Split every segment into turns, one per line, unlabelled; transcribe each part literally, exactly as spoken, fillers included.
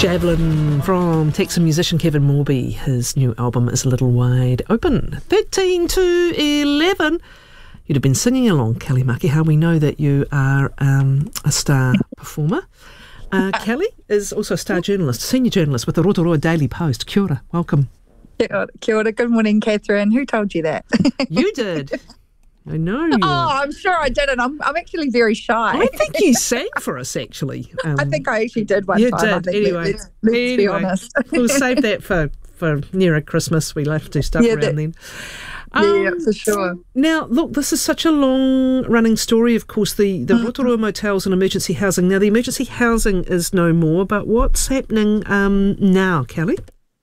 Javelin from Texan musician Kevin Morby. His new album is A Little Wide Open. thirteen to eleven. You'd have been singing along, Kelly Makiha. We know that you are um, a star performer. Uh, Kelly is also a star journalist, senior journalist with the Rotorua Daily Post. Kia ora, welcome.
Kia ora, kia ora. Good morning, Catherine. Who told you that?
You did. I know. You
oh, I'm sure I didn't. I'm, I'm actually very shy.
I think you sang for us, actually. Um,
I think I actually did one
you
time.
did.
I think.
Anyway,
Let's, let's
anyway,
be honest.
We'll save that for, for nearer Christmas. We'll have to do stuff
Yeah,
around
that-
then.
Yeah,
Um,
for sure.
Now, look, this is such a long-running story, of course, the, the Rotorua motels and emergency housing. Now, the emergency housing is no more, but what's happening um, now, Kelly?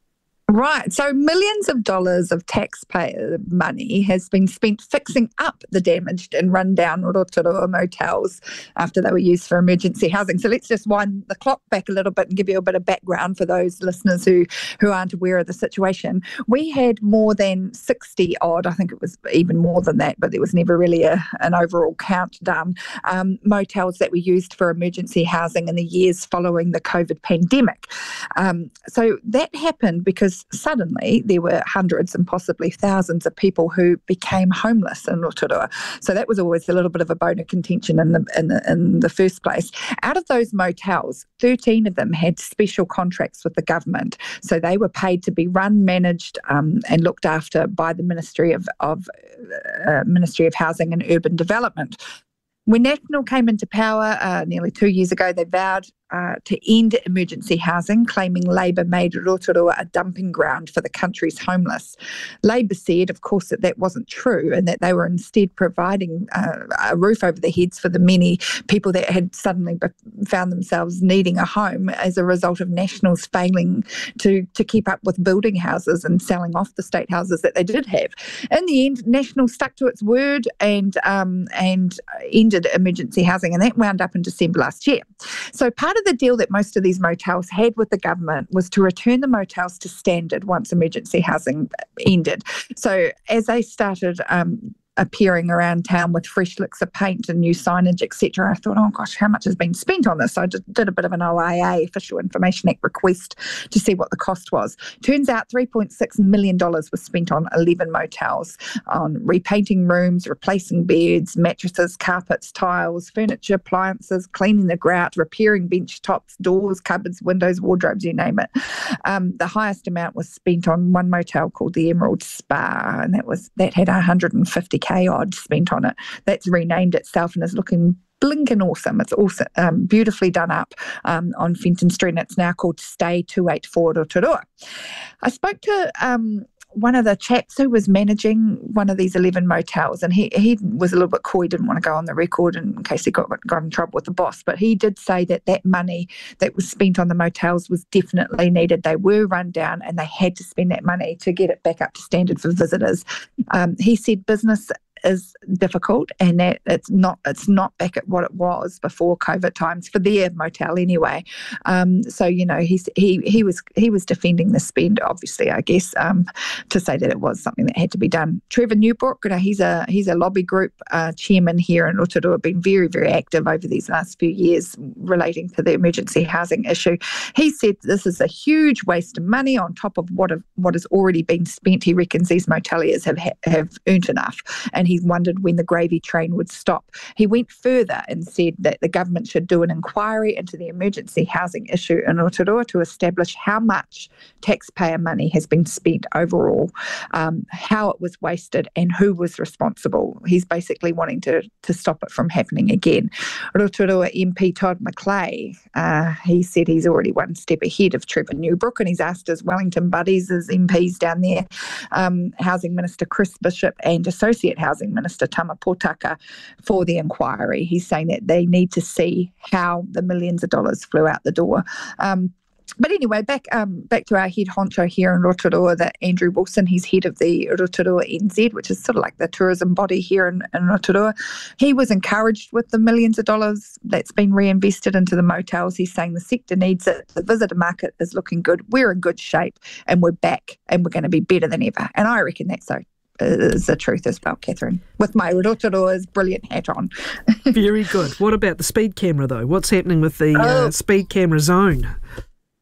Right. So millions of dollars of taxpayer money has been spent fixing up the damaged and run-down Rotorua motels after they were used for emergency housing. So let's just wind the clock back a little bit and give you a bit of background for those listeners who, who aren't aware of the situation. We had more than sixty odd, I think it was even more than that, but there was never really a, an overall count done, um, motels that were used for emergency housing in the years following the COVID pandemic. Um, so that happened because suddenly there were hundreds and possibly thousands of people who became homeless in Rotorua. So that was always a little bit of a bone of contention in the, in the in the first place. Out of those motels, thirteen of them had special contracts with the government. So they were paid to be run, managed um, and looked after by the Ministry of, of uh, Ministry of Housing and Urban Development. When National came into power uh, nearly two years ago, they vowed uh, to end emergency housing, claiming Labour made Rotorua a dumping ground for the country's homeless. Labour said, of course, that that wasn't true and that they were instead providing uh, a roof over their heads for the many people that had suddenly found themselves needing a home as a result of National's failing to, to keep up with building houses and selling off the state houses that they did have. In the end, National stuck to its word and um, and ended emergency housing, and that wound up in December last year. So part of the deal that most of these motels had with the government was to return the motels to standard once emergency housing ended. So as they started um, appearing around town with fresh licks of paint and new signage, et cetera, I thought, oh gosh, how much has been spent on this? So I did, did a bit of an O I A, Official Information Act request, to see what the cost was. Turns out three point six million dollars was spent on eleven motels, on repainting rooms, replacing beds, mattresses, carpets, tiles, furniture, appliances, cleaning the grout, repairing bench tops, doors, cupboards, windows, wardrobes, you name it. Um, the highest amount was spent on one motel called the Emerald Spa, and that was that had one hundred fifty K odd spent on it. That's renamed itself and is looking blinking awesome. It's also um, beautifully done up um, on Fenton Street, and it's now called Stay two eighty-four Rotorua. I spoke to um, one of the chaps who was managing one of these eleven motels, and he he was a little bit coy, didn't want to go on the record in case he got, got in trouble with the boss, but he did say that that money that was spent on the motels was definitely needed. They were run down and they had to spend that money to get it back up to standard for visitors. Um, he said business is difficult and that it's not it's not back at what it was before COVID times for their motel anyway. Um, so you know he's he he was he was defending the spend, obviously, I guess, um, to say that it was something that had to be done. Trevor Newbrook, you know, he's a he's a lobby group uh, chairman here in Rotorua, been very very active over these last few years relating to the emergency housing issue. He said this is a huge waste of money on top of what have, what has already been spent. He reckons these moteliers have have earned enough, and he wondered when the gravy train would stop. He went further and said that the government should do an inquiry into the emergency housing issue in Rotorua to establish how much taxpayer money has been spent overall, um, how it was wasted and who was responsible. He's basically wanting to, to stop it from happening again. Rotorua M P Todd McClay, uh, he said he's already one step ahead of Trevor Newbrook, and he's asked his Wellington buddies, his M Ps down there, um, Housing Minister Chris Bishop and Associate Housing Minister Tama Potaka, for the inquiry. He's saying that they need to see how the millions of dollars flew out the door. Um, But anyway, back um, back to our head honcho here in Rotorua, that Andrew Wilson. He's head of the Rotorua N Z, which is sort of like the tourism body here in, in Rotorua. He was encouraged with the millions of dollars that's been reinvested into the motels. He's saying the sector needs it. The visitor market is looking good. We're in good shape and we're back and we're going to be better than ever. And I reckon that's so. Is the truth as well, Catherine, with my Rotorua's brilliant hat on.
Very good. What about the speed camera, though? What's happening with the oh. uh, speed camera zone?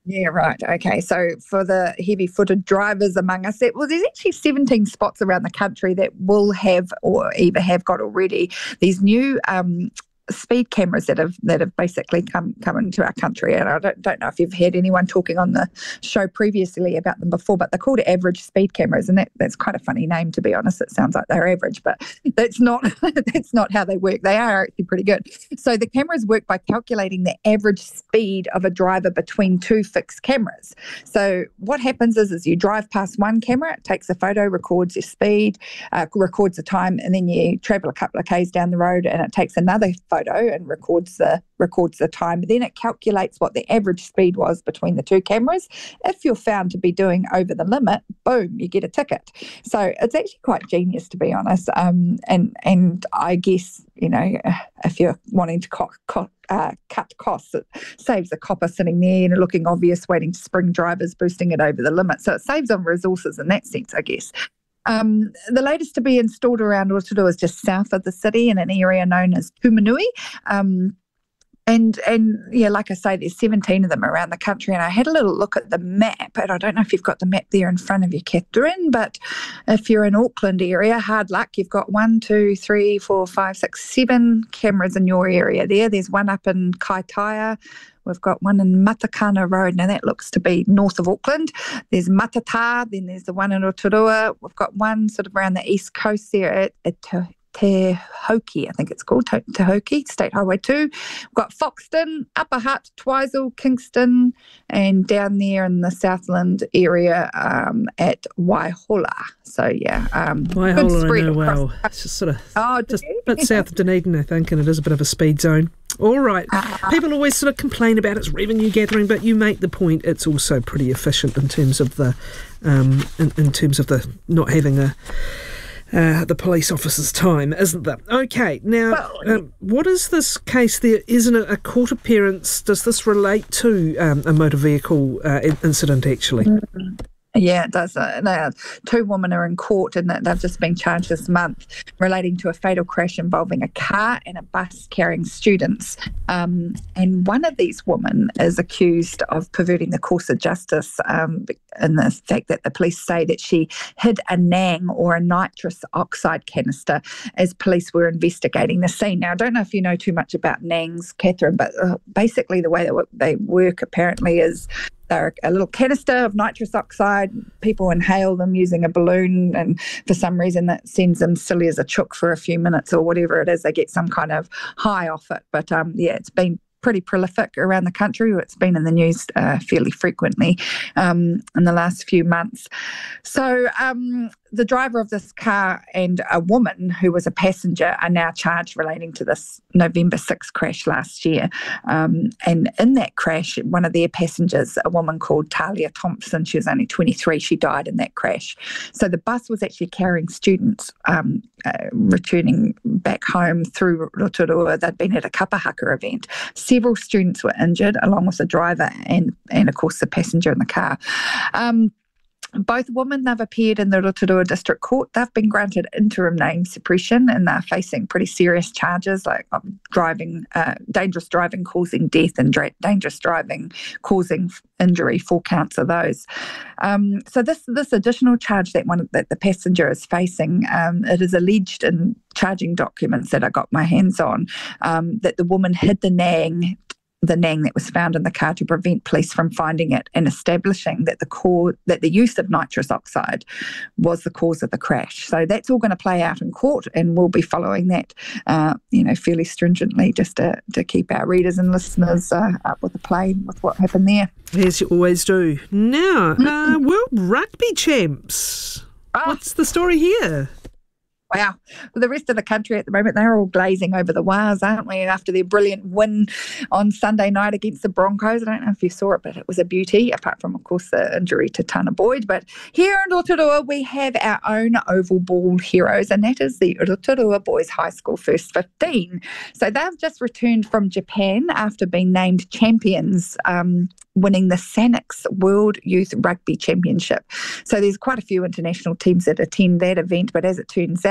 Yeah, right. Okay. So for the heavy-footed drivers among us, that, well, there's actually seventeen spots around the country that will have or either have got already these new um, speed cameras that have that have basically come come into our country. And I don't, don't know if you've had anyone talking on the show previously about them before, but they're called average speed cameras, and that, that's quite a funny name, to be honest. It sounds like they're average, but that's not that's not how they work. They are actually pretty good. So the cameras work by calculating the average speed of a driver between two fixed cameras. So what happens is, is you drive past one camera, it takes a photo, records your speed, uh, records the time, and then you travel a couple of k's down the road, and it takes another photo and records the records the time. Then it calculates what the average speed was between the two cameras. If you're found to be doing over the limit, boom, you get a ticket. So it's actually quite genius, to be honest. Um, and and I guess, you know, if you're wanting to co- co- uh, cut costs, it saves the copper sitting there, you know, looking obvious, waiting to spring drivers, boosting it over the limit. So it saves on resources in that sense, I guess. Um, the latest to be installed around Rotorua is just south of the city in an area known as Tumanui. Um, and, and yeah, like I say, there's seventeen of them around the country. And I had a little look at the map, and I don't know if you've got the map there in front of you, Catherine, but if you're in Auckland area, hard luck, you've got one, two, three, four, five, six, seven cameras in your area there. There's one up in Kaitaia. We've got one in Matakana Road. Now, that looks to be north of Auckland. There's Matata, then there's the one in Rotorua. We've got one sort of around the east coast there at, at Te, Te Hoki, I think it's called, Te, Te Hoki, State Highway two. We've got Foxton, Upper Hutt, Twizel, Kingston, and down there in the Southland area um, at Waihola. So, yeah. Um,
Waihola, I know well. It's just sort of
oh,
just a bit south of Dunedin, I think, and it is a bit of a speed zone. All right. Uh, People always sort of complain about its revenue gathering, but you make the point it's also pretty efficient in terms of the um, in, in terms of the not having a uh, the police officer's time, isn't there? Okay. Now, well, um, what is this case? There isn't a, a court appearance. Does this relate to um, a motor vehicle uh, incident? Actually.
Mm-hmm. Yeah, it does. Uh, now, two women are in court, and they've just been charged this month relating to a fatal crash involving a car and a bus carrying students. Um, and one of these women is accused of perverting the course of justice um, in the fact that the police say that she hid a nang or a nitrous oxide canister as police were investigating the scene. Now, I don't know if you know too much about nangs, Catherine, but uh, basically the way that they work apparently is they're a little canister of nitrous oxide. People inhale them using a balloon, and for some reason that sends them silly as a chook for a few minutes or whatever it is. They get some kind of high off it. But um, yeah, it's been pretty prolific around the country. It's been in the news uh, fairly frequently um, in the last few months. So um, the driver of this car and a woman who was a passenger are now charged relating to this November sixth crash last year. Um, and in that crash, one of their passengers, a woman called Talia Thompson, she was only twenty-three, she died in that crash. So the bus was actually carrying students um, uh, returning back home through Rotorua. They'd been at a kapahaka event. Several students were injured, along with the driver and, and of course, the passenger in the car. Um, Both women, they've appeared in the Rotorua District Court. They've been granted interim name suppression, and they're facing pretty serious charges like driving, uh, dangerous driving causing death and dra- dangerous driving causing injury. Four counts of those. Um, so this this additional charge that one that the passenger is facing, um, it is alleged in charging documents that I got my hands on um, that the woman hid the nang. the nang that was found in the car to prevent police from finding it and establishing that the core, that the use of nitrous oxide was the cause of the crash. So that's all going to play out in court, and we'll be following that, uh, you know, fairly stringently just to, to keep our readers and listeners uh, up with the play with what happened there.
As you always do. Now, uh, World Rugby Champs. Oh. What's the story here?
Wow. Well, the rest of the country at the moment, they're all glazing over the wires, aren't we? After their brilliant win on Sunday night against the Broncos. I don't know if you saw it, but it was a beauty, apart from, of course, the injury to Tana Boyd. But here in Rotorua, we have our own oval ball heroes, and that is the Rotorua Boys High School First fifteen. So they've just returned from Japan after being named champions, um, winning the Sanix World Youth Rugby Championship. So there's quite a few international teams that attend that event, but as it turns out,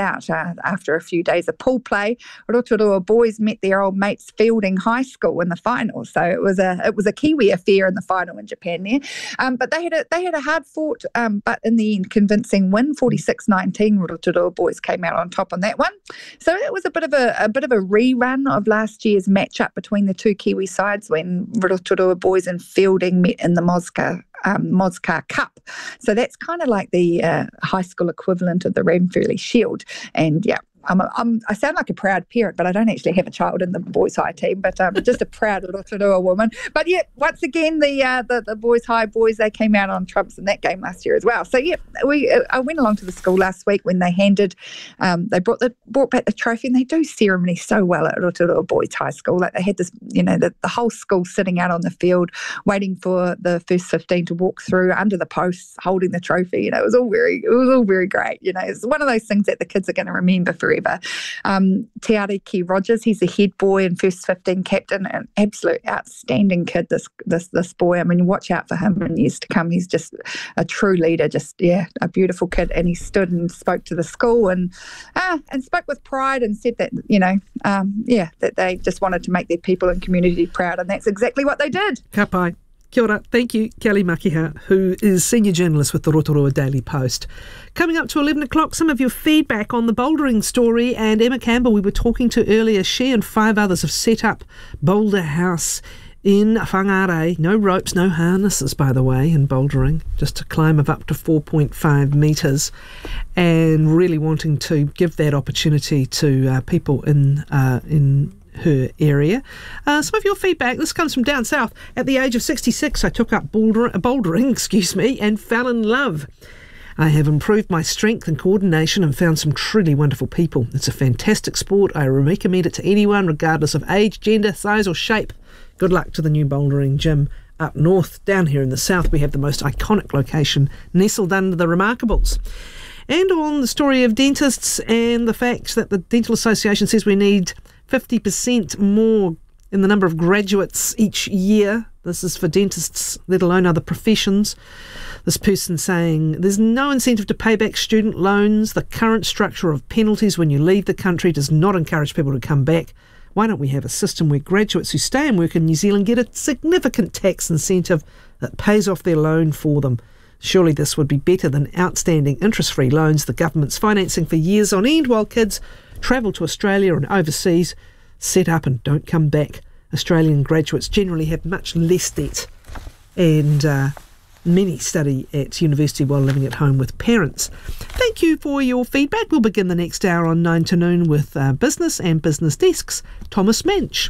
out uh, after a few days of pool play. Rotorua boys met their old mates Fielding High School in the final, so it was a it was a Kiwi affair in the final in Japan there. Um, but they had a they had a hard fought, um, but in the end, convincing win, forty-six nineteen. Rotorua boys came out on top on that one. So it was a bit of a, a bit of a rerun of last year's matchup between the two Kiwi sides when Rotorua boys and Fielding met in the Mosca um, Mosca Cup. So that's kind of like the uh, high school equivalent of the Ranfurly Shield. And yeah, I'm, a, I'm, I sound like a proud parent, but I don't actually have a child in the boys' high team, but um, just a proud Rotorua woman. But yeah, once again, the, uh, the the boys' high boys, they came out on trumps in that game last year as well. So yeah, we I went along to the school last week when they handed, um, they brought the brought back the trophy, and they do ceremony so well at Rotorua Boys High School. Like they had this, you know, the, the whole school sitting out on the field, waiting for the first fifteen to walk through under the posts, holding the trophy. You know, it was all very, it was all very great. You know, it's one of those things that the kids are going to remember forever. Um, Te Ariki Rogers, he's the head boy and first fifteen captain, an absolute outstanding kid, this this this boy. I mean, watch out for him in years to come. He's just a true leader, just, yeah, a beautiful kid. And he stood and spoke to the school and uh, and spoke with pride and said that, you know, um, yeah, that they just wanted to make their people and community proud. And that's exactly what they did.
Ka pai. Kia ora. Thank you, Kelly Makiha, who is senior journalist with the Rotorua Daily Post. Coming up to eleven o'clock, some of your feedback on the bouldering story, and Emma Campbell, we were talking to earlier, she and five others have set up Boulder House in Whangarei. No ropes, no harnesses, by the way, in bouldering, just a climb of up to four point five metres, and really wanting to give that opportunity to uh, people in uh, in her area. Uh, some of your feedback, this comes from down south. At the age of sixty-six, I took up boulder, bouldering, excuse me, and fell in love. I have improved my strength and coordination and found some truly wonderful people. It's a fantastic sport. I recommend it to anyone, regardless of age, gender, size or shape. Good luck to the new bouldering gym up north. Down here in the south, we have the most iconic location, nestled under the Remarkables. And on the story of dentists and the fact that the Dental Association says we need fifty percent more in the number of graduates each year. This is for dentists, let alone other professions. This person saying there's no incentive to pay back student loans. The current structure of penalties when you leave the country does not encourage people to come back. Why don't we have a system where graduates who stay and work in New Zealand get a significant tax incentive that pays off their loan for them? Surely this would be better than outstanding interest-free loans the government's financing for years on end while kids travel to Australia and overseas, set up and don't come back. Australian graduates generally have much less debt, and uh, many study at university while living at home with parents. Thank you for your feedback. We'll begin the next hour on nine to noon with uh, Business and Business Desks, Thomas Mensch.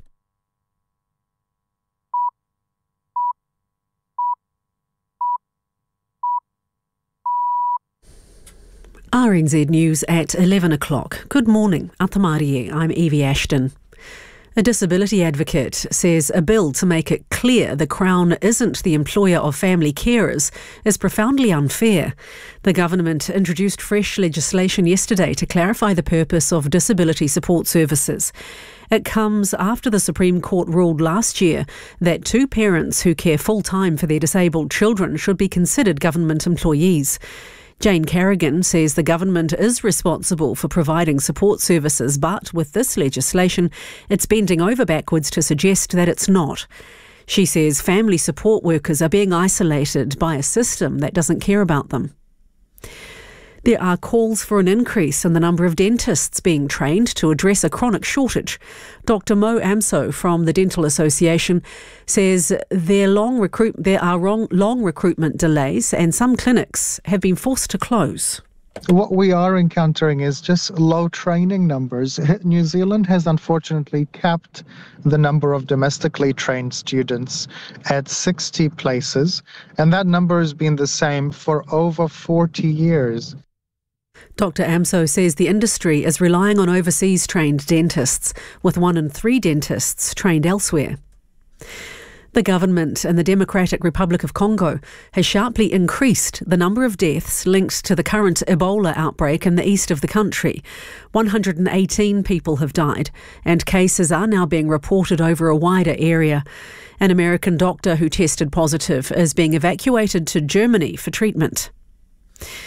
R N Z News at eleven o'clock. Good morning. Atamarie, I'm Evie Ashton. A disability advocate says a bill to make it clear the Crown isn't the employer of family carers is profoundly unfair. The government introduced fresh legislation yesterday to clarify the purpose of disability support services. It comes after the Supreme Court ruled last year that two parents who care full-time for their disabled children should be considered government employees. Jane Carrigan says the government is responsible for providing support services, but with this legislation, it's bending over backwards to suggest that it's not. She says family support workers are being isolated by a system that doesn't care about them. There are calls for an increase in the number of dentists being trained to address a chronic shortage. Doctor Mo Amso from the Dental Association says there, long recruit, there are long, long recruitment delays and some clinics have been forced to close.
What we are encountering is just low training numbers. New Zealand has unfortunately capped the number of domestically trained students at sixty places, and that number has been the same for over forty years.
Doctor Amso says the industry is relying on overseas trained dentists, with one in three dentists trained elsewhere. The government in the Democratic Republic of Congo has sharply increased the number of deaths linked to the current Ebola outbreak in the east of the country. one hundred eighteen people have died, and cases are now being reported over a wider area. An American doctor who tested positive is being evacuated to Germany for treatment.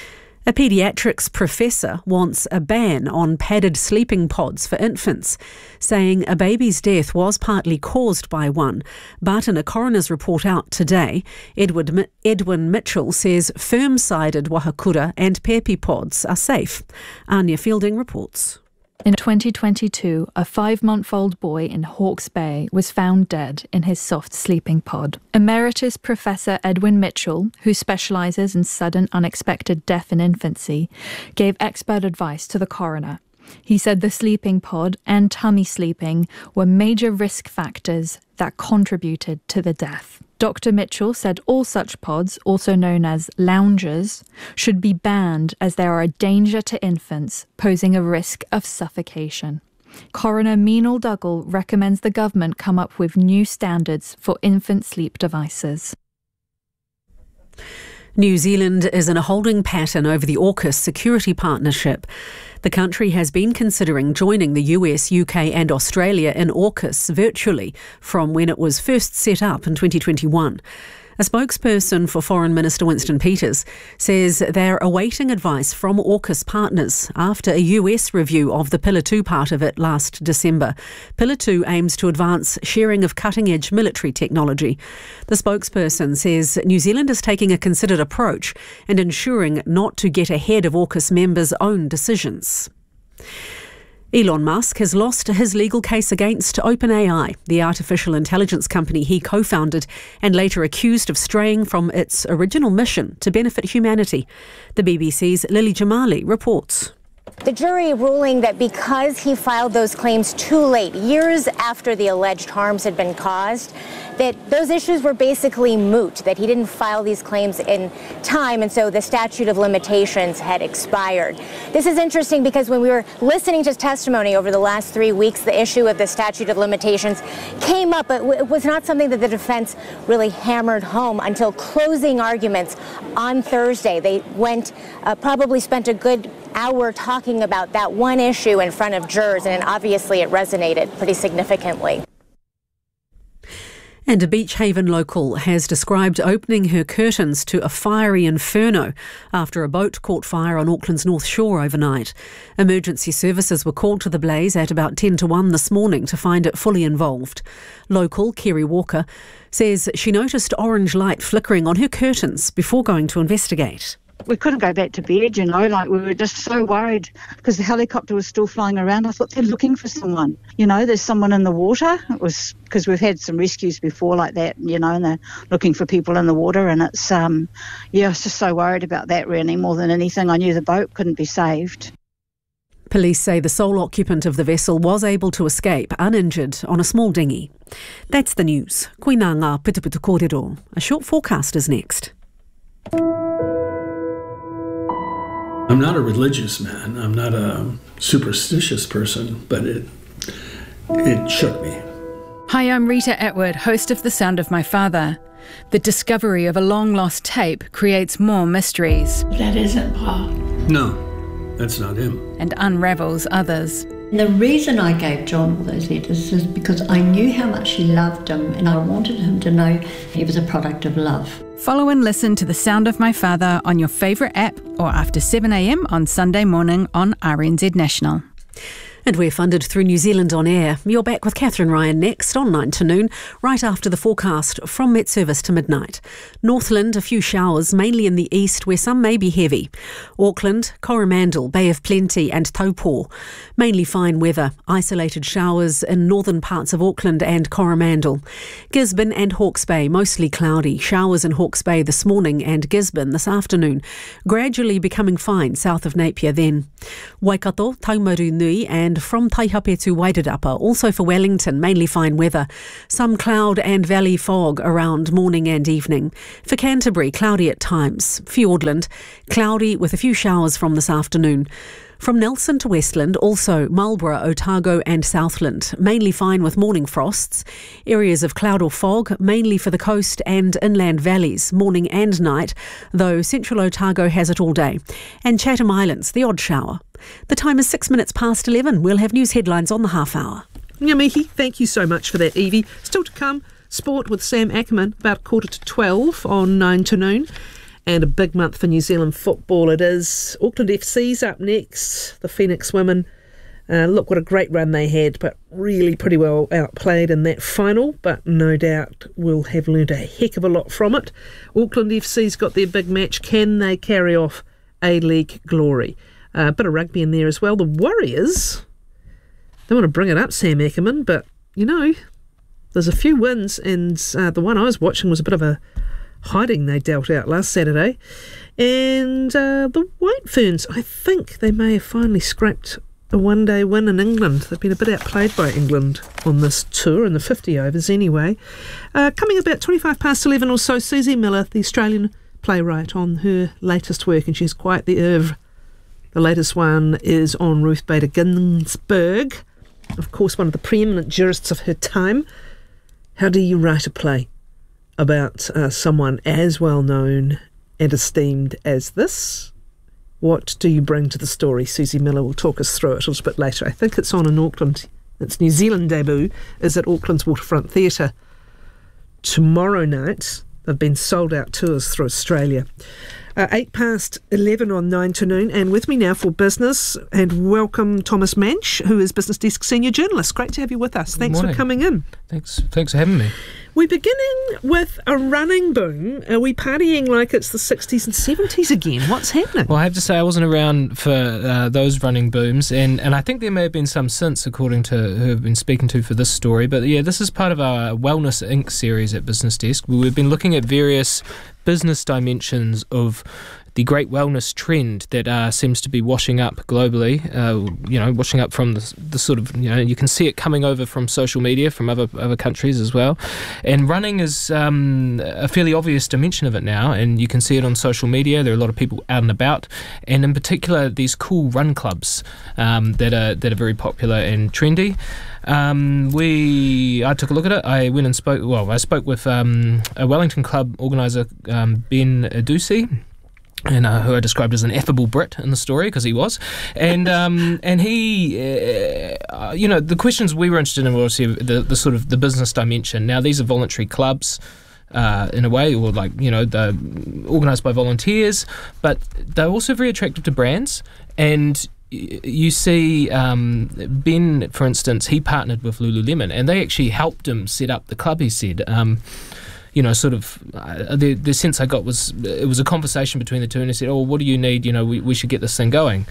A paediatrics professor wants a ban on padded sleeping pods for infants, saying a baby's death was partly caused by one. But in a coroner's report out today, Edward, Edwin Mitchell says firm-sided wahakura and pepi pods are safe. Anya Fielding reports.
In twenty twenty-two, a five-month-old boy in Hawke's Bay was found dead in his soft sleeping pod. Emeritus Professor Edwin Mitchell, who specialises in sudden unexpected death in infancy, gave expert advice to the coroner. He said the sleeping pod and tummy sleeping were major risk factors that contributed to the death. Doctor Mitchell said all such pods, also known as loungers, should be banned as they are a danger to infants, posing a risk of suffocation. Coroner Meenal Dougal recommends the government come up with new standards for infant sleep devices.
New Zealand is in a holding pattern over the AUKUS security partnership. The country has been considering joining the U S, U K and Australia in AUKUS virtually from when it was first set up in twenty twenty-one. A spokesperson for Foreign Minister Winston Peters says they're awaiting advice from AUKUS partners after a U S review of the Pillar two part of it last December. Pillar two aims to advance sharing of cutting-edge military technology. The spokesperson says New Zealand is taking a considered approach and ensuring not to get ahead of AUKUS members' own decisions. Elon Musk has lost his legal case against OpenAI, the artificial intelligence company he co-founded and later accused of straying from its original mission to benefit humanity. The B B C's Lily Jamali reports.
The jury ruling that because he filed those claims too late, years after the alleged harms had been caused, that those issues were basically moot, that he didn't file these claims in time, and so the statute of limitations had expired. This is interesting because when we were listening to testimony over the last three weeks, the issue of the statute of limitations came up, but it was not something that the defense really hammered home until closing arguments on Thursday. They went, uh, probably spent a good hour talking about that one issue in front of jurors, and obviously it resonated pretty significantly.
And a Beach Haven local has described opening her curtains to a fiery inferno after a boat caught fire on Auckland's North Shore overnight. Emergency services were called to the blaze at about ten to one this morning to find it fully involved. Local Kerry Walker says she noticed orange light flickering on her curtains before going to investigate.
We couldn't go back to bed, you know, like we were just so worried because the helicopter was still flying around. I thought they're looking for someone. You know, there's someone in the water. It was because we've had some rescues before like that, you know, and they're looking for people in the water. And it's, um, yeah, I was just so worried about that really more than anything. I knew the boat couldn't be saved.
Police say the sole occupant of the vessel was able to escape uninjured on a small dinghy. That's the news. Koina ngā pitupitu kōrero. A short forecast is next.
I'm not a religious man. I'm not a superstitious person, but it it shook me.
Hi, I'm Rita Atwood, host of The Sound of My Father. The discovery of a long-lost tape creates more mysteries.
That isn't Paul.
No, that's not him.
And unravels others.
The reason I gave John all those letters is because I knew how much he loved him and I wanted him to know he was a product of love.
Follow and listen to The Sound of My Father on your favourite app or after seven a m on Sunday morning on R N Z National.
And we're funded through New Zealand On Air. You're back with Catherine Ryan next on nine to noon, right after the forecast from Met Service to midnight. Northland, a few showers, mainly in the east where some may be heavy. Auckland, Coromandel, Bay of Plenty and Taupo, mainly fine weather. Isolated showers in northern parts of Auckland and Coromandel. Gisborne and Hawke's Bay, mostly cloudy. Showers in Hawke's Bay this morning and Gisborne this afternoon. Gradually becoming fine south of Napier then. Waikato, Taumaru Nui and from Taihape to Wairarapa, also for Wellington, mainly fine weather. Some cloud and valley fog around morning and evening. For Canterbury, cloudy at times. Fiordland, cloudy with a few showers from this afternoon. From Nelson to Westland, also Marlborough, Otago and Southland, mainly fine with morning frosts. Areas of cloud or fog, mainly for the coast and inland valleys, morning and night, though central Otago has it all day. And Chatham Islands, the odd shower. The time is six minutes past eleven. We'll have news headlines on the half hour.
Ngamihi, thank you so much for that, Evie. Still to come, sport with Sam Ackerman, about quarter to twelve on nine to noon. and a big month for New Zealand football it is. Auckland F C's up next. The Phoenix women, uh, look what a great run they had, but really pretty well outplayed in that final, but no doubt will have learned a heck of a lot from it. Auckland F C's got their big match. Can they carry off A-League glory? A uh, bit of rugby in there as well. The Warriors, don't want to bring it up, Sam Ackerman, but, you know, there's a few wins, and uh, the one I was watching was a bit of a hiding they dealt out last Saturday. And uh, the White Ferns, I think they may have finally scrapped a one-day win in England. They've been a bit outplayed by England on this tour, in the fifty overs anyway. Uh, coming about twenty-five past eleven or so, Susie Miller, the Australian playwright, on her latest work, and she's quite the oeuvre. The latest one is on Ruth Bader Ginsburg, of course one of the preeminent jurists of her time. How do you write a play about uh, someone as well known and esteemed as this? What do you bring to the story? Susie Miller will talk us through it a little bit later. I think it's on in Auckland. Its New Zealand debut is at Auckland's Waterfront Theatre tomorrow night. They've been sold out tours through Australia. Uh, eight past eleven on nine to noon, and with me now for business, and welcome Thomas Manch, who is Business Desk Senior Journalist. Great to have you with us. Thanks for coming in.
Thanks, thanks for having me.
We're beginning with a running boom. Are we partying like it's the sixties and seventies again? What's happening?
Well, I have to say I wasn't around for uh, those running booms, and, and I think there may have been some since, according to who I've been speaking to for this story. But yeah, this is part of our Wellness Incorporated series at Business Desk. We've been looking at various business dimensions of the great wellness trend that uh, seems to be washing up globally, uh, you know, washing up from the, the sort of, you know, you can see it coming over from social media, from other other countries as well. And running is um, a fairly obvious dimension of it now, and you can see it on social media. There are a lot of people out and about, and in particular, these cool run clubs um, that are that are very popular and trendy. Um, we, I took a look at it. I went and spoke, well, I spoke with um, a Wellington Club organiser, um, Ben Ducey, and uh, who I described as an affable Brit in the story, because he was. And um, and he, uh, you know, the questions we were interested in were obviously the, the sort of the business dimension. Now, these are voluntary clubs, uh, in a way, or like, you know, they're organised by volunteers, but they're also very attractive to brands. And you see um, Ben, for instance, he partnered with Lululemon, and they actually helped him set up the club, he said. Um, you know, sort of, uh, the, the sense I got was, it was a conversation between the two, and he said, oh, what do you need? You know, we, we should get this thing going.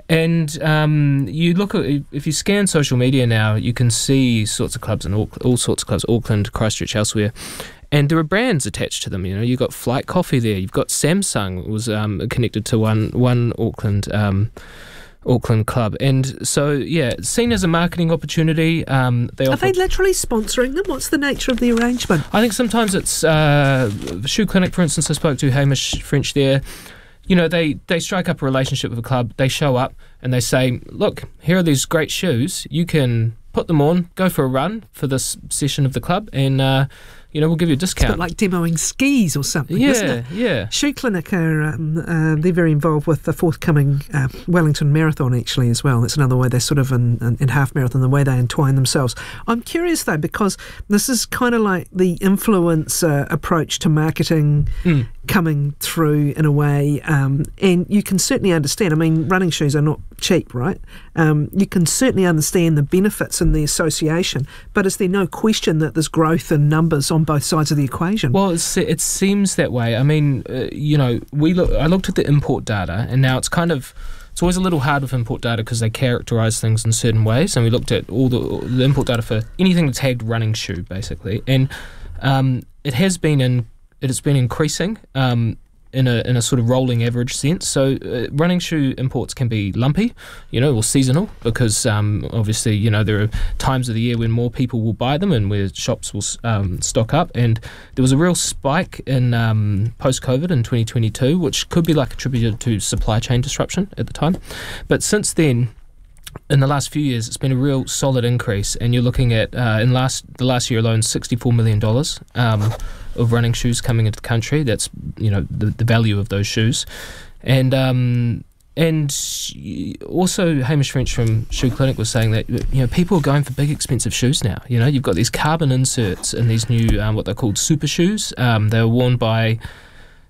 And um, you look at, if you scan social media now, you can see sorts of clubs in all, all sorts of clubs, Auckland, Christchurch, elsewhere. And there are brands attached to them. You know, you've got Flight Coffee there. You've got Samsung was um, connected to one one Auckland um, Auckland club. And so, yeah, seen as a marketing opportunity. Um, they
Are
offer,
they literally sponsoring them? What's the nature of the arrangement?
I think sometimes it's uh, Shoe Clinic, for instance. I spoke to Hamish French there. You know, they, they strike up a relationship with a club. They show up and they say, look, here are these great shoes. You can put them on, go for a run for this session of the club, and uh, you know, we'll give you a discount.
It's a bit like demoing skis or something,
yeah,
isn't it?
Yeah,
Shoe Clinic are um, uh, they're very involved with the forthcoming uh, Wellington Marathon actually as well. That's another way they're sort of in, in, in half marathon, the way they entwine themselves. I'm curious though, because this is kind of like the influencer approach to marketing mm. coming through in a way, um, and you can certainly understand. I mean, running shoes are not cheap, right? Um, you can certainly understand the benefits and the association, but is there no question that there's growth in numbers on both sides of the equation?
Well, it's, it seems that way. I mean, uh, you know, we look. I looked at the import data, and now it's kind of, it's always a little hard with import data because they characterise things in certain ways. And we looked at all the, all the import data for anything that's tagged running shoe, basically, and um, it has been in, it has been increasing. Um, in a in a sort of rolling average sense. So uh, running shoe imports can be lumpy, you know, or seasonal, because um, obviously, you know, there are times of the year when more people will buy them and where shops will um, stock up. And there was a real spike in um, post-COVID in twenty twenty-two, which could be like attributed to supply chain disruption at the time. But since then, in the last few years, it's been a real solid increase, and you're looking at uh, in last the last year alone, sixty-four million dollars um, of running shoes coming into the country. That's, you know, the, the value of those shoes, and um, and also Hamish French from Shoe Clinic was saying that, you know, people are going for big expensive shoes now. You know, you've got these carbon inserts in these new um, what they're called super shoes. Um, they're worn by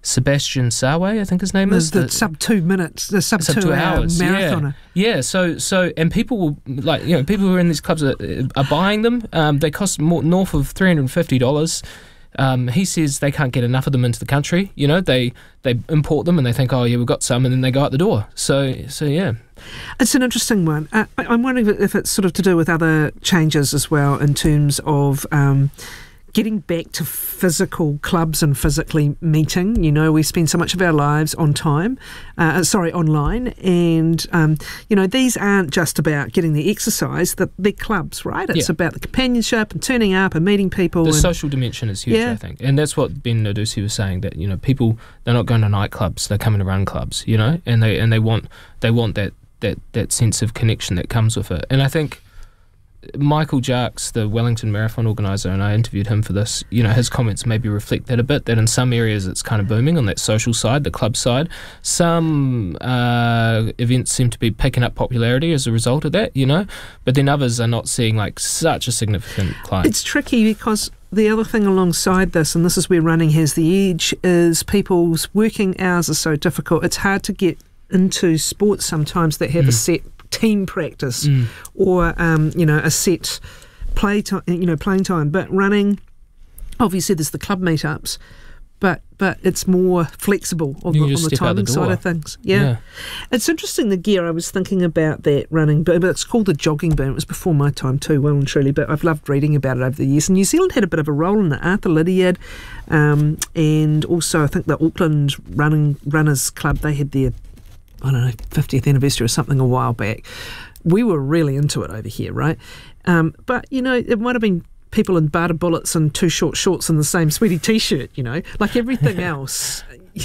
Sebastian Sawe, I think his name
the,
is.
The,
the
sub two minutes, the sub,
sub
two,
two
hour
hours,
marathoner.
Yeah. yeah, so so and people will like you know people who are in these clubs are, are buying them. Um, they cost more north of three hundred and fifty dollars. Um, he says they can't get enough of them into the country. You know, they they import them and they think, oh yeah, we've got some, and then they go out the door. So so yeah,
it's an interesting one. Uh, I'm wondering if it's sort of to do with other changes as well in terms of. Um, Getting back to physical clubs and physically meeting. You know, we spend so much of our lives on time, uh, sorry, online. And, um, you know, these aren't just about getting the exercise, the, they're clubs, right? It's
yeah.
about the companionship and turning up and meeting people.
The
and,
social dimension is huge,
yeah.
I think. And that's what Ben Nadusi was saying, that, you know, people, they're not going to nightclubs, they're coming to run clubs, you know, and they and they want they want that, that, that sense of connection that comes with it. And I think Michael Jarks, the Wellington Marathon organiser, and I interviewed him for this, you know, his comments maybe reflect that a bit, that in some areas it's kind of booming on that social side, the club side. Some uh, events seem to be picking up popularity as a result of that, you know, but then others are not seeing like such a significant climb.
It's tricky because the other thing alongside this, and this is where running has the edge, is people's working hours are so difficult. It's hard to get into sports sometimes that have mm. a set team practice mm. or um, you know a set play time, you know playing time. But running, obviously, there's the club meetups, but but it's more flexible on the, on the timing the side of things. Yeah. yeah, it's interesting the gear. I was thinking about that running boom, but it's called the jogging boom. It was before my time too, well and truly. But I've loved reading about it over the years. And New Zealand had a bit of a role in it. Arthur Lydiard, um, and also I think the Auckland Running Runners Club. They had their I don't know, fiftieth anniversary or something a while back. We were really into it over here, right? Um, but, you know, it might have been people in Bata bullets and two short shorts and the same sweaty T-shirt, you know, like everything else.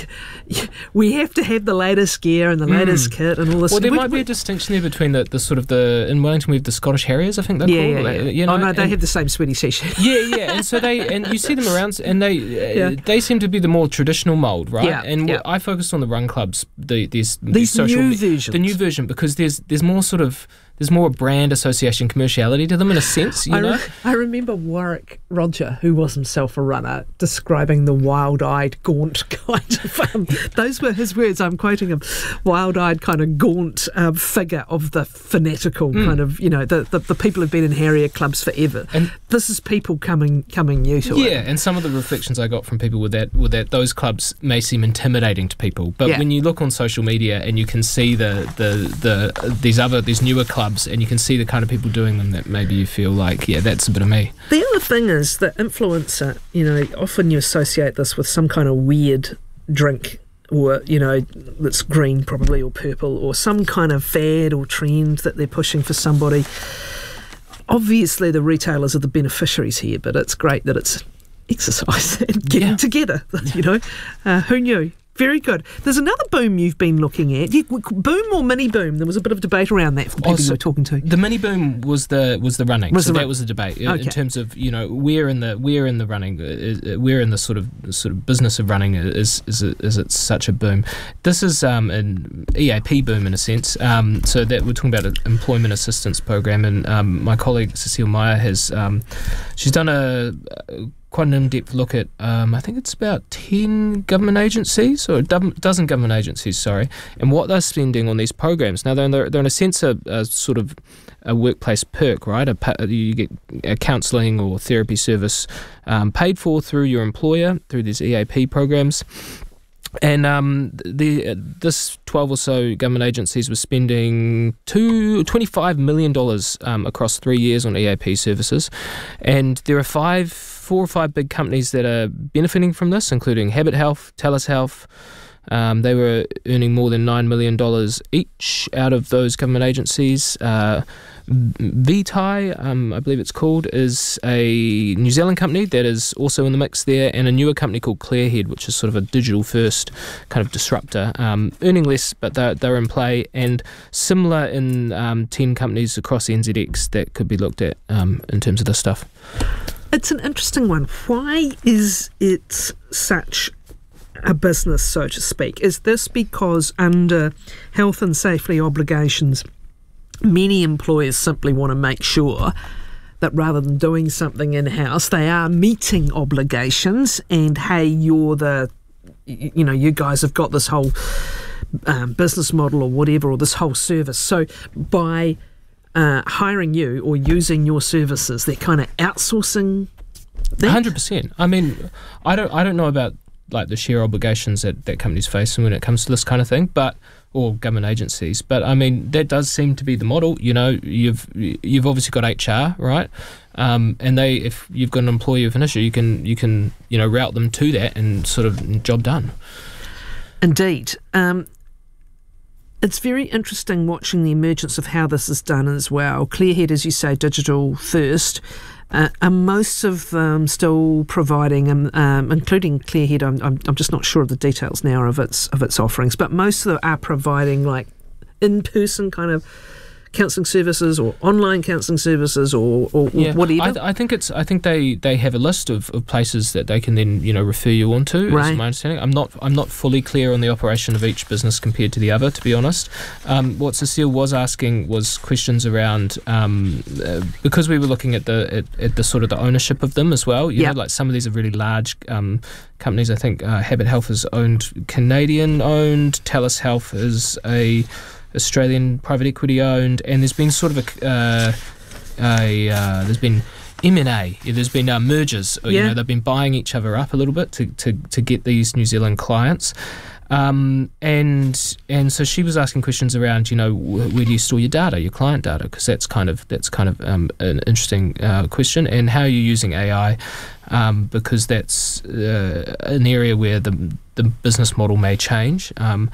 We have to have the latest gear and the latest mm. kit and all this.
Well, there
we,
might
we,
be a distinction there between the, the sort of the in Wellington we have the Scottish Harriers, I think they're
yeah,
called.
Yeah, yeah.
You know,
oh no, they
and,
have the same sweaty T-shirt.
Yeah, yeah, and so they and you see them around, and they uh, yeah. they seem to be the more traditional mould, right?
Yeah,
and
yeah.
I focused on the run clubs, the these
these
social,
new versions,
the new version, because there's there's more sort of. There's more brand association commerciality to them in a sense, you
I
know?
Re- I remember Warwick Roger, who was himself a runner, describing the wild-eyed, gaunt kind of... Um, those were his words, I'm quoting him. Wild-eyed kind of gaunt um, figure of the fanatical mm. kind of, you know, the, the, the people who've been in Harrier clubs forever. And this is people coming coming new to
yeah,
it.
Yeah, and some of the reflections I got from people with that, with that those clubs may seem intimidating to people. But yeah. when you look on social media and you can see the, the, the these other, these newer clubs, and you can see the kind of people doing them that maybe you feel like, yeah, that's a bit of me.
The other thing is that influencer, you know, often you associate this with some kind of weird drink or, you know, that's green probably or purple or some kind of fad or trend that they're pushing for somebody. Obviously, the retailers are the beneficiaries here, but it's great that it's exercise and getting yeah. together, you know. Uh, who knew? Very good. There's another boom you've been looking at. You, boom or mini boom? There was a bit of debate around that from people oh, so you were talking to.
The mini boom was the was the running.
Was
so
the
that
run-
was the debate
okay.
in terms of, you know, where in the where in the running, uh, where in the sort of sort of business of running is is it, is it such a boom? This is um, an E A P boom in a sense. Um, so that we're talking about an employment assistance program, and um, my colleague Cecile Meyer has um, she's done a, a quite an in-depth look at, um, I think it's about ten government agencies, or a dozen government agencies, sorry, and what they're spending on these programs. Now, they're in, the, they're in a sense a, a sort of a workplace perk, right? A, you get a counselling or therapy service um, paid for through your employer, through these E A P programs. And um, the uh, this twelve or so government agencies were spending two, twenty-five million dollars um, across three years on E A P services. And there are five, four or five big companies that are benefiting from this, including Habit Health, TELUS Health. Um, they were earning more than nine million dollars each out of those government agencies. Uh, Vitae, um, I believe it's called, is a New Zealand company that is also in the mix there, and a newer company called Clearhead, which is sort of a digital-first kind of disruptor, um, earning less, but they're, they're in play, and similar in um, ten companies across N Z X that could be looked at um, in terms of this stuff.
It's an interesting one. Why is it such a business, so to speak? Is this because under health and safety obligations, many employers simply want to make sure that rather than doing something in-house, they are meeting obligations, and hey, you're the you, you know, you guys have got this whole um, business model or whatever, or this whole service. So by uh, hiring you or using your services, they're kind of outsourcing that?
one hundred percent. I mean, I don't I don't know about like the share obligations that, that companies face when it comes to this kind of thing, but or government agencies. But I mean, that does seem to be the model. You know, you've you've obviously got H R, right? Um, and they, if you've got an employee with an issue, you can you can you know route them to that and sort of job done.
Indeed. Um, it's very interesting watching the emergence of how this is done as well. Clearhead, as you say, digital first. Uh, are most of them still providing, um, um, including Clearhead? I'm, I'm I'm just not sure of the details now of its of its offerings, but most of them are providing like in-person kind of counselling services or online counselling services or, or
yeah,
whatever.
I, th- I think it's. I think they, they have a list of, of places that they can then you know refer you on to.
Right.
Is my understanding. I'm not I'm not fully clear on the operation of each business compared to the other, to be honest. Um, what Cecile was asking was questions around um, uh, because we were looking at the at, at the sort of the ownership of them as well. You
yep.
know, like some of these are really large um, companies. I think uh, Habit Health is owned Canadian owned. TELUS Health is a Australian private equity owned, and there's been sort of a, uh, a uh, there's been M and A, yeah, there's been uh, mergers.
Yeah.
You know, they've been buying each other up a little bit to, to, to get these New Zealand clients. Um, and and so she was asking questions around, you know, wh- where do you store your data, your client data? Because that's kind of that's kind of um, an interesting uh, question, and how you're using A I, um, because that's uh, an area where the the business model may change. Um,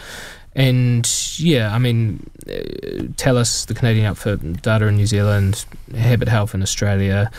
And yeah, I mean, uh, TELUS, the Canadian outfit, Data in New Zealand, Habit Health in Australia,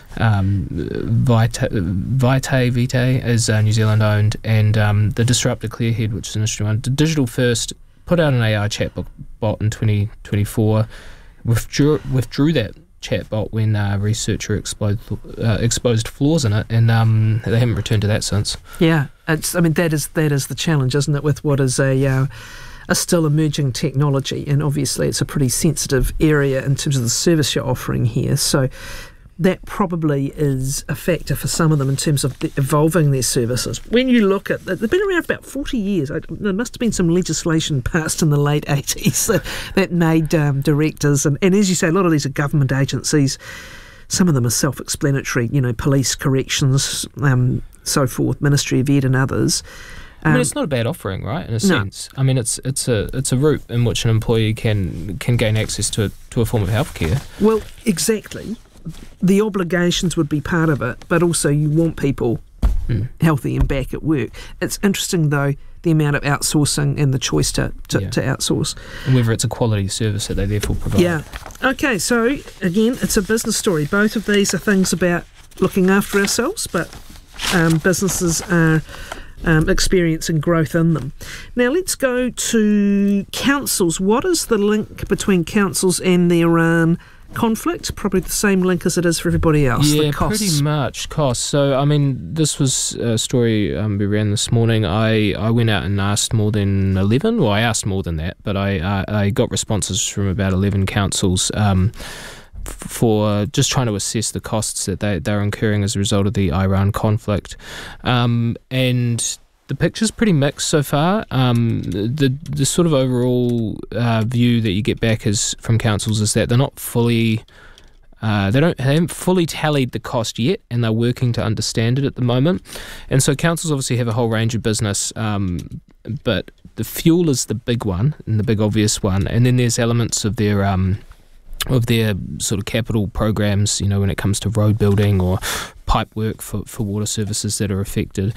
um, Vitae, Vitae, Vitae is uh, New Zealand owned, and um, the Disruptor Clearhead, which is an Australian one, Digital First, put out an A I chatbot bot in twenty twenty-four, withdrew, withdrew that chatbot when a uh, researcher exposed, uh, exposed flaws in it, and um, they haven't returned to that since.
Yeah, it's. I mean, that is that is the challenge, isn't it, with what is a uh, a still emerging technology, and obviously it's a pretty sensitive area in terms of the service you're offering here. So that probably is a factor for some of them in terms of the evolving their services. When you look at, they've been around for about forty years. I, there must have been some legislation passed in the late eighties that, that made um, directors, and, and as you say, a lot of these are government agencies. Some of them are self-explanatory, you know, police, corrections, um, so forth, Ministry of Ed and others.
I mean, it's not a bad offering, right? In a
no.
sense, I mean, it's it's a it's a route in which an employee can can gain access to a, to a form of healthcare.
Well, exactly. The obligations would be part of it, but also you want people mm. healthy and back at work. It's interesting, though, the amount of outsourcing and the choice to, to,
yeah.
to outsource.
And whether it's a quality service that they therefore provide.
Yeah. Okay, so, again, it's a business story. Both of these are things about looking after ourselves, but um, businesses are um, experiencing growth in them. Now, let's go to councils. What is the link between councils and the Iran conflict? Probably the same link as it is for everybody else.
Yeah,
the costs.
pretty much costs. So, I mean, this was a story um, we ran this morning. I, I went out and asked more than eleven. Well, I asked more than that, but I uh, I got responses from about eleven councils um, f- for just trying to assess the costs that they they're incurring as a result of the Iran conflict, um, and the picture's pretty mixed so far. Um, the the sort of overall uh, view that you get back is from councils is that they're not fully, uh, they don't they haven't fully tallied the cost yet, and they're working to understand it at the moment. And so councils obviously have a whole range of business, um, but the fuel is the big one and the big obvious one, and then there's elements of their um, of their sort of capital programs, you know, when it comes to road building or pipe work for, for water services that are affected.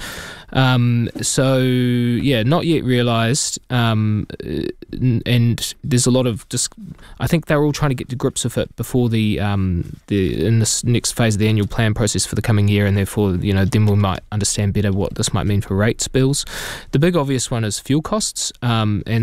Um, so, yeah, not yet realised. Um, and there's a lot of just, I think they're all trying to get to grips with it before the, um, the in this next phase of the annual plan process for the coming year, and therefore, you know, then we might understand better what this might mean for rates bills. The big obvious one is fuel costs, um, and